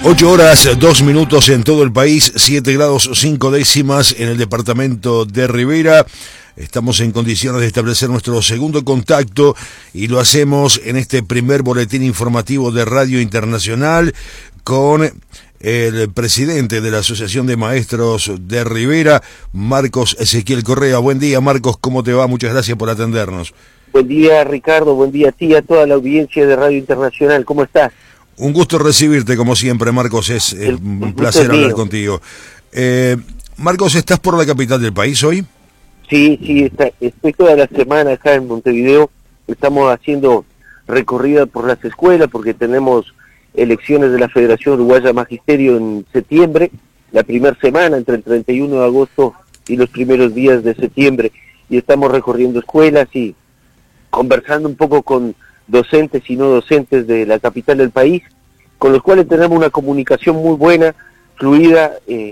8 horas, 2 minutos en todo el país, 7 grados 5 décimas en el departamento de Rivera. Estamos en condiciones de establecer nuestro segundo contacto y lo hacemos en este primer boletín informativo de Radio Internacional con el presidente de la Asociación de Maestros de Rivera, Marcos Ezequiel Correa. Buen día, Marcos, ¿cómo te va? Muchas gracias por atendernos. Buen día, Ricardo, buen día a ti y a toda la audiencia de Radio Internacional. ¿Cómo estás? Un gusto recibirte, como siempre, Marcos, es un placer hablar contigo. Marcos, ¿estás por la capital del país hoy? Sí, estoy toda la semana acá en Montevideo. Estamos haciendo recorrida por las escuelas porque tenemos elecciones de la Federación Uruguaya Magisterio en septiembre, la primera semana, entre el 31 de agosto y los primeros días de septiembre, y estamos recorriendo escuelas y conversando un poco con docentes y no docentes de la capital del país, con los cuales tenemos una comunicación muy buena, fluida.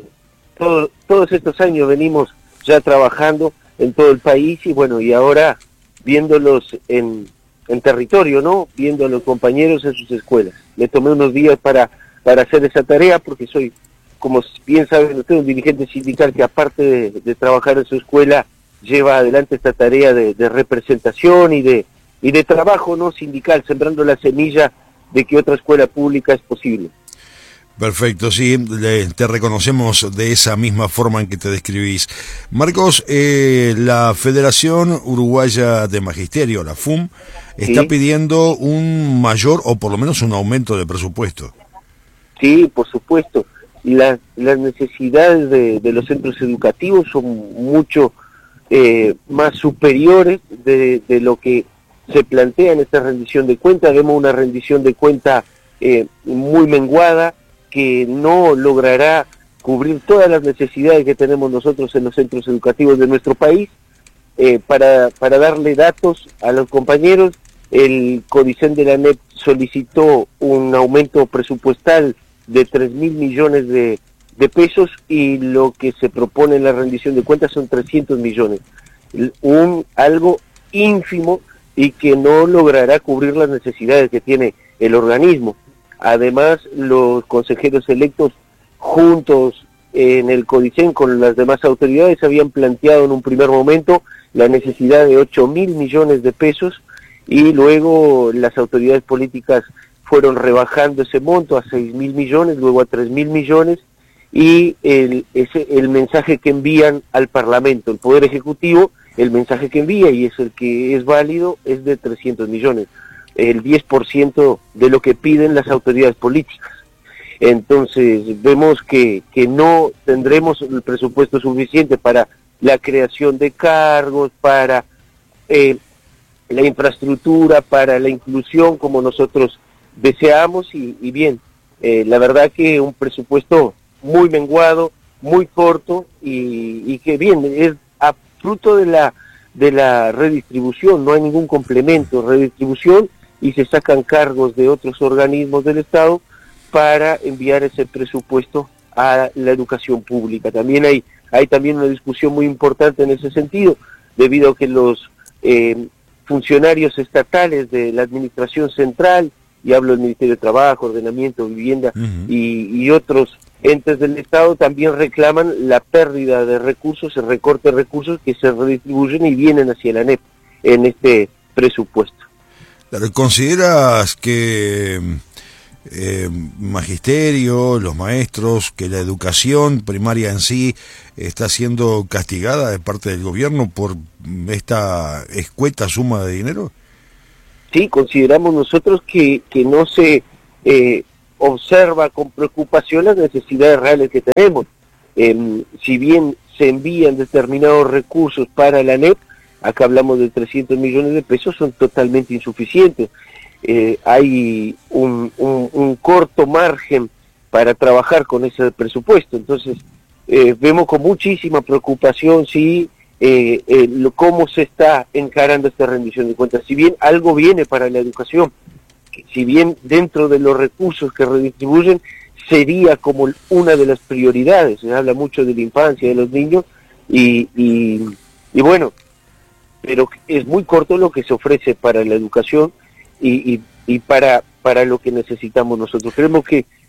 Todos estos años venimos ya trabajando en todo el país y bueno, y ahora viéndolos en territorio, ¿no? Viendo a los compañeros en sus escuelas. Me tomé unos días para hacer esa tarea porque soy, como bien saben ustedes, un dirigente sindical que aparte de trabajar en su escuela, lleva adelante esta tarea de representación y de trabajo no sindical, sembrando la semilla de que otra escuela pública es posible. Perfecto, sí, te reconocemos de esa misma forma en que te describís. Marcos, la Federación Uruguaya de Magisterio, la FUM, está pidiendo un mayor o por lo menos un aumento de presupuesto. Sí, por supuesto. Las necesidades de los centros educativos son mucho más superiores de lo que se plantea en esta rendición de cuentas. Vemos una rendición de cuentas muy menguada, que no logrará cubrir todas las necesidades que tenemos nosotros en los centros educativos de nuestro país. Para darle datos a los compañeros, el CODICEN de la ANEP solicitó un aumento presupuestal de 3.000 millones de pesos y lo que se propone en la rendición de cuentas son 300 millones. Algo ínfimo y que no logrará cubrir las necesidades que tiene el organismo. Además, los consejeros electos juntos en el CODICEN con las demás autoridades habían planteado en un primer momento la necesidad de 8.000 millones de pesos y luego las autoridades políticas fueron rebajando ese monto a 6.000 millones, luego a 3.000 millones y el mensaje que envían al Parlamento, el Poder Ejecutivo, el mensaje que envía y es el que es válido es de 300 millones. El 10% de lo que piden las autoridades políticas. Entonces vemos que no tendremos el presupuesto suficiente para la creación de cargos, para la infraestructura, para la inclusión como nosotros deseamos y bien, la verdad que un presupuesto muy menguado, muy corto y que bien, es a fruto de la redistribución, no hay ningún complemento, redistribución y se sacan cargos de otros organismos del Estado para enviar ese presupuesto a la educación pública. También hay también una discusión muy importante en ese sentido, debido a que los funcionarios estatales de la administración central, y hablo del Ministerio de Trabajo, Ordenamiento, Vivienda y otros entes del Estado, también reclaman la pérdida de recursos, el recorte de recursos que se redistribuyen y vienen hacia la ANEP en este presupuesto. ¿Consideras que magisterio, los maestros, que la educación primaria en sí está siendo castigada de parte del gobierno por esta escueta suma de dinero? Sí, consideramos nosotros que no se observa con preocupación las necesidades reales que tenemos. Si bien se envían determinados recursos para la ANEP, acá hablamos de 300 millones de pesos, son totalmente insuficientes. Hay un corto margen para trabajar con ese presupuesto. Entonces, vemos con muchísima preocupación cómo se está encarando esta rendición de cuentas. Si bien algo viene para la educación, si bien dentro de los recursos que redistribuyen, sería como una de las prioridades. Se habla mucho de la infancia, de los niños, y bueno, pero es muy corto lo que se ofrece para la educación y para lo que necesitamos nosotros. Creemos que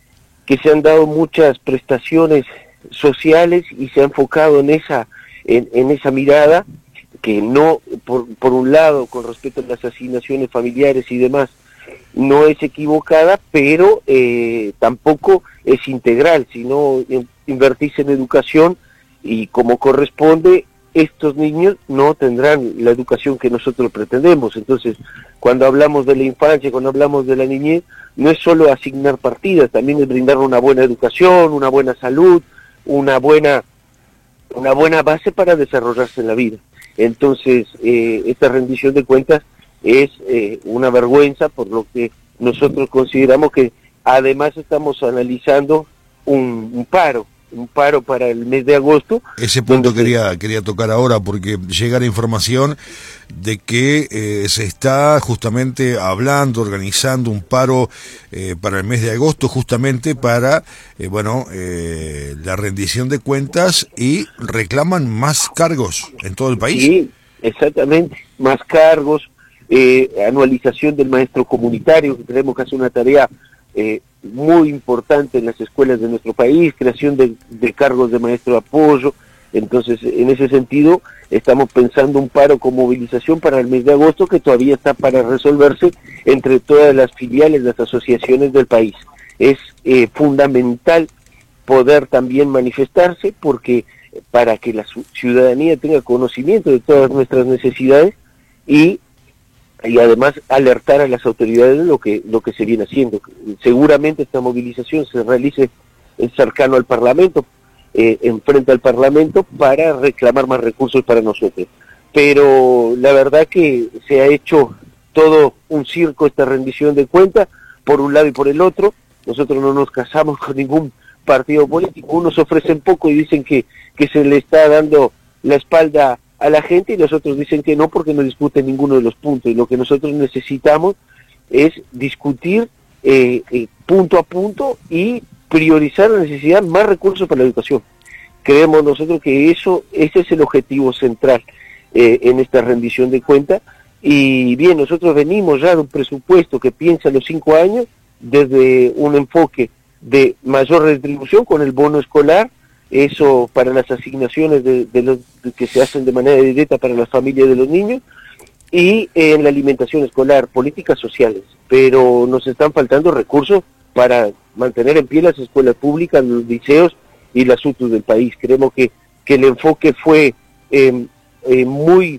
que se han dado muchas prestaciones sociales y se ha enfocado en esa mirada que no, por un lado, con respecto a las asignaciones familiares y demás, no es equivocada, pero tampoco es integral, sino invertirse en educación y como corresponde, estos niños no tendrán la educación que nosotros pretendemos. Entonces, cuando hablamos de la infancia, cuando hablamos de la niñez, no es solo asignar partidas, también es brindar una buena educación, una buena salud, una buena base para desarrollarse en la vida. Entonces, esta rendición de cuentas es una vergüenza, por lo que nosotros consideramos que además estamos analizando un paro para el mes de agosto. Ese punto quería tocar ahora, porque llega la información de que se está justamente hablando, organizando un paro para el mes de agosto, justamente para la rendición de cuentas, y reclaman más cargos en todo el país. Sí, exactamente, más cargos, anualización del maestro comunitario, que tenemos que hacer una tarea muy importante en las escuelas de nuestro país, creación de cargos de maestro de apoyo. Entonces, en ese sentido, estamos pensando un paro con movilización para el mes de agosto, que todavía está para resolverse entre todas las filiales, las asociaciones del país. Es fundamental poder también manifestarse, porque para que la ciudadanía tenga conocimiento de todas nuestras necesidades y además alertar a las autoridades de lo que se viene haciendo. Seguramente esta movilización se realice cercano al Parlamento, enfrente al Parlamento, para reclamar más recursos para nosotros. Pero la verdad que se ha hecho todo un circo esta rendición de cuentas, por un lado y por el otro. Nosotros no nos casamos con ningún partido político. Unos ofrecen poco y dicen que se le está dando la espalda a la gente, y los otros dicen que no, porque no discuten ninguno de los puntos. Y lo que nosotros necesitamos es discutir punto a punto y priorizar la necesidad de más recursos para la educación. Creemos nosotros que ese es el objetivo central en esta rendición de cuentas. Y bien, nosotros venimos ya de un presupuesto que piensa los 5 años desde un enfoque de mayor retribución con el bono escolar, eso para las asignaciones que se hacen de manera directa para las familias de los niños, y en la alimentación escolar, políticas sociales. Pero nos están faltando recursos para mantener en pie las escuelas públicas, los liceos y las UTUs del país. Creemos que el enfoque fue muy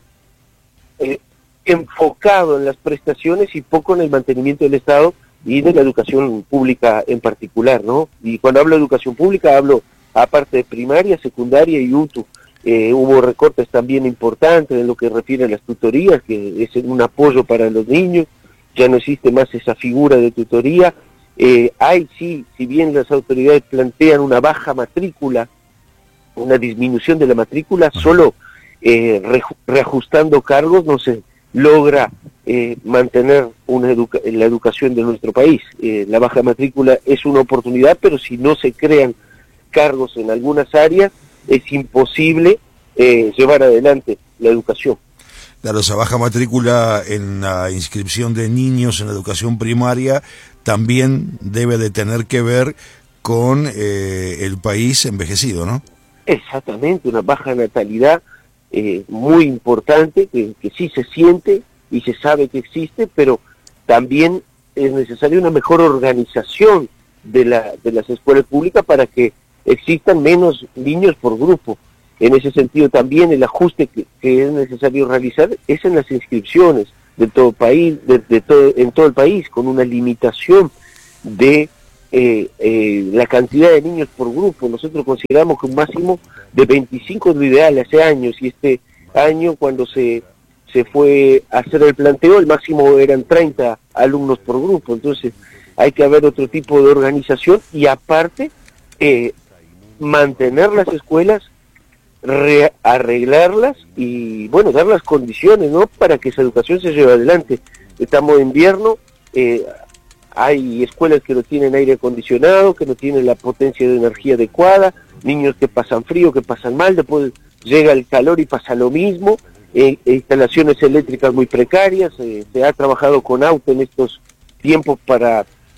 enfocado en las prestaciones y poco en el mantenimiento del Estado y de la educación pública en particular, ¿no? Y cuando hablo de educación pública hablo aparte de primaria, secundaria y UTU. Hubo recortes también importantes en lo que refiere a las tutorías, que es un apoyo para los niños. Ya no existe más esa figura de tutoría. Si bien las autoridades plantean una baja matrícula, una disminución de la matrícula, solo reajustando cargos no se logra mantener la educación de nuestro país. La baja matrícula es una oportunidad, pero si no se crean cargos en algunas áreas, es imposible llevar adelante la educación. Claro, esa baja matrícula en la inscripción de niños en la educación primaria también debe de tener que ver con el país envejecido, ¿no? Exactamente, una baja natalidad muy importante, que sí se siente y se sabe que existe, pero también es necesaria una mejor organización de las escuelas públicas para que existan menos niños por grupo. En ese sentido también el ajuste que es necesario realizar es en las inscripciones de todo país, en todo el país, con una limitación de la cantidad de niños por grupo. Nosotros consideramos que un máximo de 25 es lo ideal hace años, y este año cuando se fue a hacer el planteo, el máximo eran 30 alumnos por grupo. Entonces hay que haber otro tipo de organización y aparte mantener las escuelas, arreglarlas y bueno, dar las condiciones, ¿no?, para que esa educación se lleve adelante. Estamos en invierno, hay escuelas que no tienen aire acondicionado, que no tienen la potencia de energía adecuada, niños que pasan frío, que pasan mal, después llega el calor y pasa lo mismo, instalaciones eléctricas muy precarias. Se ha trabajado con AUTE en estos tiempos para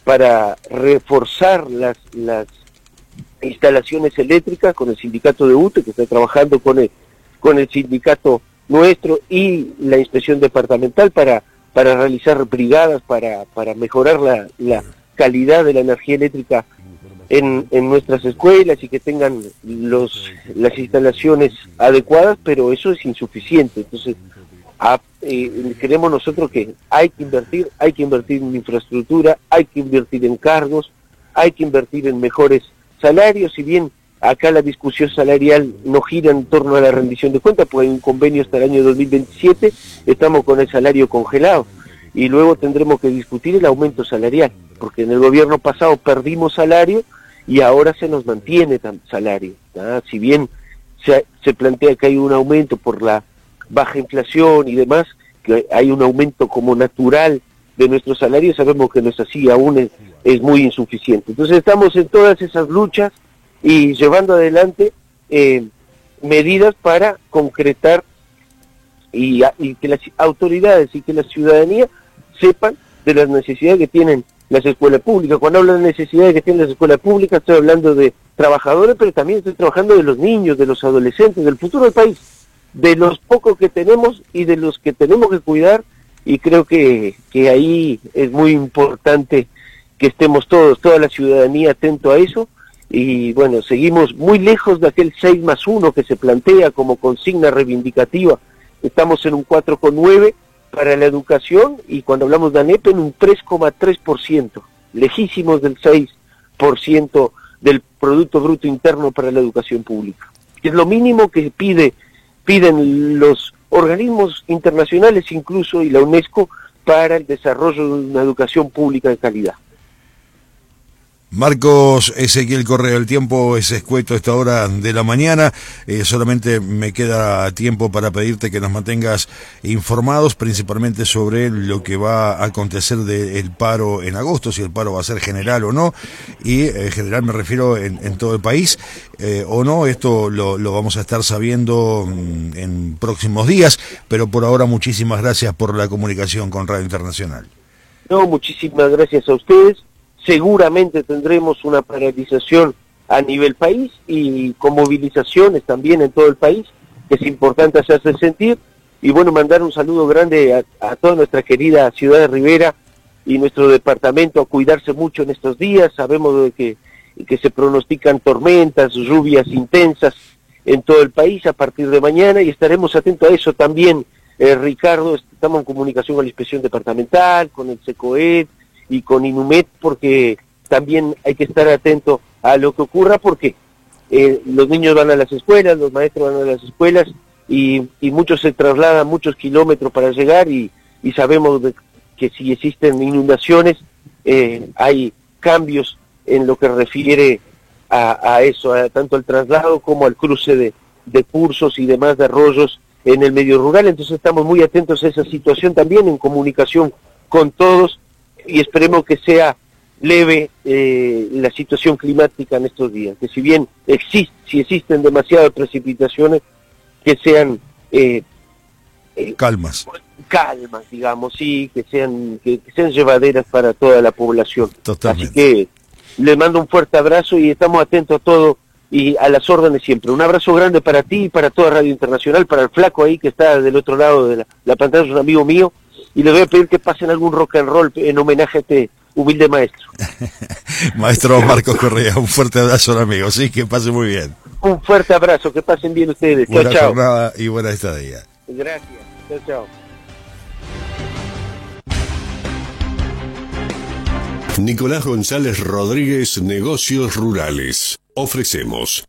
para reforzar las instalaciones eléctricas con el sindicato de UTE, que está trabajando con el sindicato nuestro y la inspección departamental para realizar brigadas, para mejorar la calidad de la energía eléctrica en nuestras escuelas y que tengan las instalaciones adecuadas, pero eso es insuficiente. Entonces, creemos nosotros que hay que invertir en infraestructura, hay que invertir en cargos, hay que invertir en mejores salarios. Si bien acá la discusión salarial no gira en torno a la rendición de cuentas, porque hay un convenio hasta el año 2027, estamos con el salario congelado, y luego tendremos que discutir el aumento salarial, porque en el gobierno pasado perdimos salario y ahora se nos mantiene salario, ¿tá? Si bien se plantea que hay un aumento por la baja inflación y demás, que hay un aumento como natural de nuestro salario, sabemos que no es así, aún es muy insuficiente. Entonces estamos en todas esas luchas y llevando adelante medidas para concretar y que las autoridades y que la ciudadanía sepan de las necesidades que tienen las escuelas públicas. Cuando hablo de necesidades que tienen las escuelas públicas, estoy hablando de trabajadores, pero también estoy trabajando de los niños, de los adolescentes, del futuro del país, de los pocos que tenemos y de los que tenemos que cuidar, y creo que ahí es muy importante que estemos toda la ciudadanía atento a eso. Y bueno, seguimos muy lejos de aquel 6+1 que se plantea como consigna reivindicativa. Estamos en un 4,9 para la educación, y cuando hablamos de ANEP en un 3,3%, lejísimos del 6% del Producto Bruto Interno para la educación pública. Es lo mínimo que piden los organismos internacionales incluso y la UNESCO para el desarrollo de una educación pública de calidad. Marcos Ezequiel Correa, el tiempo es escueto a esta hora de la mañana, solamente me queda tiempo para pedirte que nos mantengas informados, principalmente sobre lo que va a acontecer del paro en agosto, si el paro va a ser general o no, y general me refiero en todo el país, o no, esto lo vamos a estar sabiendo en próximos días, pero por ahora muchísimas gracias por la comunicación con Radio Internacional. No, muchísimas gracias a ustedes. Seguramente tendremos una paralización a nivel país y con movilizaciones también en todo el país, que es importante hacerse sentir. Y bueno, mandar un saludo grande a toda nuestra querida ciudad de Rivera y nuestro departamento, a cuidarse mucho en estos días. Sabemos de que se pronostican tormentas, lluvias intensas en todo el país a partir de mañana, y estaremos atentos a eso también, Ricardo. Estamos en comunicación con la inspección departamental, con el SECOED y con INUMED, porque también hay que estar atento a lo que ocurra, porque los niños van a las escuelas, los maestros van a las escuelas, y muchos se trasladan muchos kilómetros para llegar, y sabemos que si existen inundaciones, hay cambios en lo que refiere a eso, tanto al traslado como al cruce de cursos y demás de arroyos en el medio rural. Entonces estamos muy atentos a esa situación también, en comunicación con todos, y esperemos que sea leve la situación climática en estos días, que si bien si existen demasiadas precipitaciones, que sean calmas, digamos, sí, que sean llevaderas para toda la población. Totalmente. Así que les mando un fuerte abrazo y estamos atentos a todo y a las órdenes siempre. Un abrazo grande para ti y para toda Radio Internacional, para el flaco ahí que está del otro lado de la pantalla, es un amigo mío. Y les voy a pedir que pasen algún rock and roll en homenaje a este humilde maestro. Maestro Marcos Correa, un fuerte abrazo, amigo. Sí, que pase muy bien. Un fuerte abrazo, que pasen bien ustedes. Buena chao, jornada y buena estadía. Gracias. Chao, chao. Nicolás González Rodríguez, Negocios Rurales. Ofrecemos